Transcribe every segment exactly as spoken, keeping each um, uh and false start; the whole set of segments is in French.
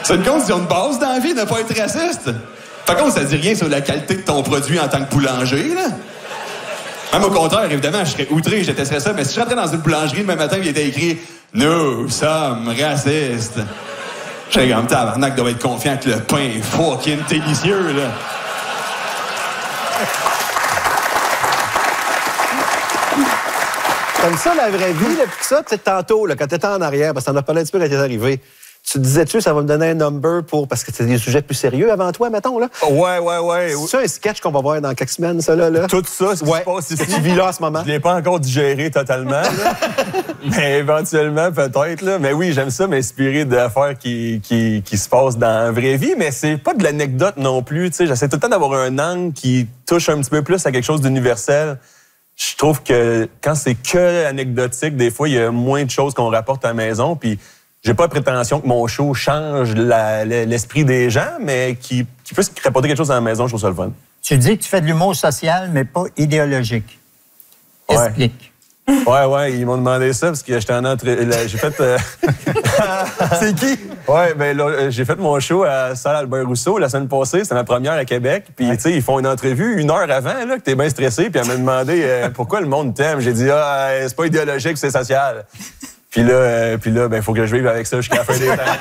C'est une condition de base dans la vie de ne pas être raciste. Par contre, ça dit rien sur la qualité de ton produit en tant que boulanger, là. Même au contraire, évidemment, je serais outré, je détesterais ça, mais si je rentrais dans une boulangerie le matin, il était écrit « Nous sommes racistes », j'ai comme tabarnak doit être confiant que le pain est fucking délicieux, là. Comme ça, la vraie vie, là, pis ça, tu sais, tantôt, là, quand t'étais en arrière, parce que t'en as parlé un petit peu quand t'es arrivé, tu te disais-tu, ça va me donner un number pour... Parce que c'est des sujets plus sérieux avant toi, mettons, là? Ouais, ouais, ouais. C'est ça un sketch qu'on va voir dans quelques semaines, ça, là? là? Tout ça, ce qui ouais. se passe ici. Que tu vis là en ce moment. Je l'ai pas encore digéré totalement, là. Mais éventuellement, peut-être, là. Mais oui, j'aime ça m'inspirer d'affaires qui, qui, qui se passent dans la vraie vie, mais c'est pas de l'anecdote non plus, tu sais. J'essaie tout le temps d'avoir un angle qui touche un petit peu plus à quelque chose d'universel. Je trouve que quand c'est que anecdotique, des fois, il y a moins de choses qu'on rapporte à la maison, puis j'ai pas la prétention que mon show change la, l'esprit des gens, mais qui, qui puisse rapporter quelque chose à la maison, je trouve ça le fun. Tu dis que tu fais de l'humour social, mais pas idéologique. Explique. Ouais, ouais, ils m'ont demandé ça parce que j'étais en entrée. J'ai fait. Euh... C'est qui? Ouais, ben là, j'ai fait mon show à Salle Albert Rousseau la semaine passée. C'était ma première à Québec. Puis, ouais. tu sais, ils font une entrevue une heure avant, là, que t'es bien stressé. Puis, elle m'a demandé euh, pourquoi le monde t'aime. J'ai dit, ah, c'est pas idéologique, c'est social. Puis là, euh, puis là, ben, faut que je vive avec ça jusqu'à la fin des temps.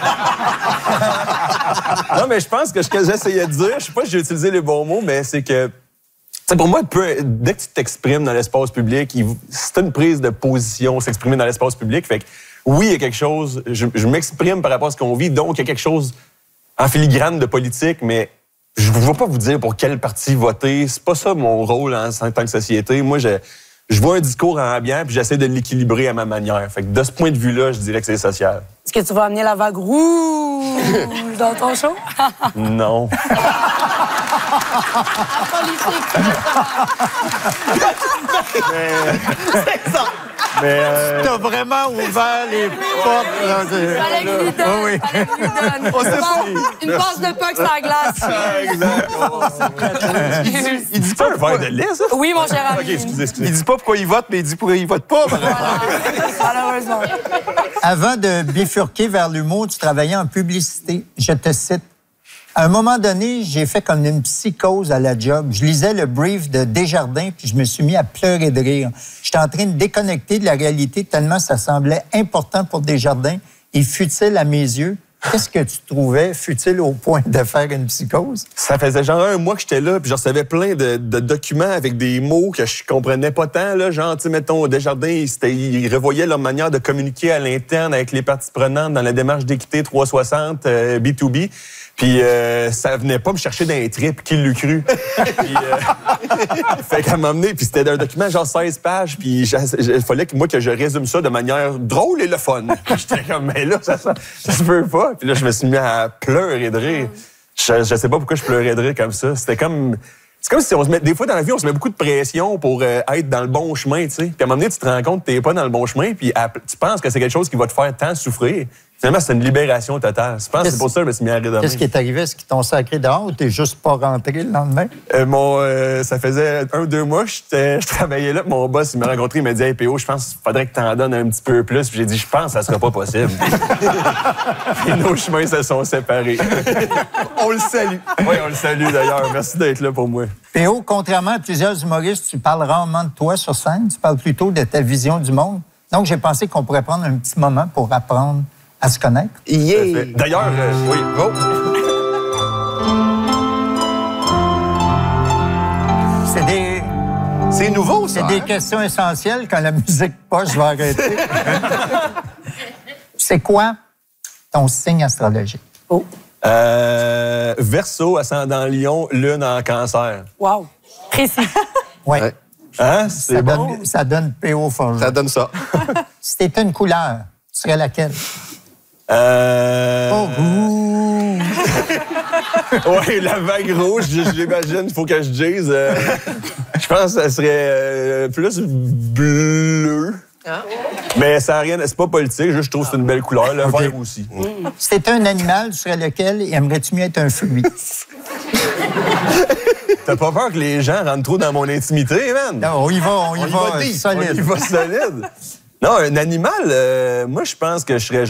Non, mais je pense que ce que j'essayais de dire, je sais pas si j'ai utilisé les bons mots, mais c'est que. T'sais, pour moi, peu, dès que tu t'exprimes dans l'espace public, c'est une prise de position, s'exprimer dans l'espace public. Fait que oui, il y a quelque chose, je, je m'exprime par rapport à ce qu'on vit, donc il y a quelque chose en filigrane de politique, mais je ne vais pas vous dire pour quel parti voter. C'est pas ça mon rôle en, en tant que société. Moi, je, je vois un discours ambiant puis j'essaie de l'équilibrer à ma manière. Fait que de ce point de vue-là, je dirais que c'est social. Est-ce que tu vas amener la vague rouge dans ton show? Non. mais... C'est ça! Mais euh... T'as vraiment ouvert les portes. Fallait que lui donne. Oui. Fallait que lui donne. Oh, une passe de puck sur la glace. Exact. Oh, il dit pas un verre de lait, ça? Oui, mon cher ami. OK, excusez, excusez. Il dit pas pourquoi il vote, mais il dit pourquoi il vote pas. Voilà. Malheureusement. Avant de bifurquer vers l'humour, tu travaillais en publicité. Je te cite. À un moment donné, j'ai fait comme une psychose à la job. Je lisais le brief de Desjardins, puis je me suis mis à pleurer de rire. J'étais en train de déconnecter de la réalité tellement ça semblait important pour Desjardins et futile à mes yeux. Qu'est-ce que tu trouvais futile au point de faire une psychose? Ça faisait genre un mois que j'étais là, puis je recevais plein de, de documents avec des mots que je comprenais pas tant. Là, genre, tu sais, mettons, Desjardins, ils, ils revoyaient leur manière de communiquer à l'interne avec les parties prenantes dans la démarche d'équité trois cent soixante, euh, B deux B. Puis euh, ça venait pas me chercher dans les tripes, qui l'eût cru. Puis, euh, fait qu'elle m'a emmené, puis c'était un document genre seize pages, puis il fallait que moi que je résume ça de manière drôle et le fun. J'étais comme, mais là, ça, ça, ça se peut pas. Puis là, je me suis mis à pleurer de rire. Je, je sais pas pourquoi je pleurais de rire comme ça. C'était comme... C'est comme si on se met... Des fois, dans la vie, on se met beaucoup de pression pour euh, être dans le bon chemin, tu sais. Puis à un moment donné, tu te rends compte que t'es pas dans le bon chemin, puis à... tu penses que c'est quelque chose qui va te faire tant souffrir. Finalement, c'est une libération totale. Je pense que c'est pour ça que je me suis mis à rire de Qu'est-ce qui est arrivé? Est-ce qu'ils t'ont sacré dehors ou t'es juste pas rentré le lendemain? Euh, mon, euh, ça faisait un ou deux mois que je travaillais là. Mon boss, il m'a rencontré, il m'a dit « Hey, P O, je pense qu'il faudrait que t'en donnes un petit peu plus. » Puis j'ai dit « Je pense que ça sera pas possible. » Et nos chemins se sont séparés. On le salue. Oui, on le salue d'ailleurs. Merci d'être là pour moi. P O, contrairement à plusieurs humoristes, tu parles rarement de toi sur scène. Tu parles plutôt de ta vision du monde. Donc, j'ai pensé qu'on pourrait prendre un petit moment pour apprendre à se connaître. Yeah. D'ailleurs, euh, oui. Oh. C'est des... C'est nouveau, ça. C'est des hein? questions essentielles. Quand la musique passe, je vais arrêter. C'est quoi ton signe astrologique? Oh. Euh, Verseau, ascendant Lion, Lune en Cancer. Wow. Précis. Oui. Ouais. Hein? C'est ça, bon? donne, ça donne P O Forger. Ça donne ça. Si t'étais une couleur, tu serais laquelle? Euh... Oh, rouge! Oui, la vague rouge, j'imagine, il faut que je dise. Euh, je pense que ça serait euh, plus bleu. Ah. Mais ça n'a rien, c'est pas politique, juste je trouve que c'est une belle couleur, le okay. Vert aussi. Mm. Si t'étais un animal, tu serais lequel et aimerais-tu mieux être un fruit? T'as pas peur que les gens rentrent trop dans mon intimité, man? Non, on y va, on y, on va, va solide. On y va solide. Non, un animal, euh, moi, je pense que je serais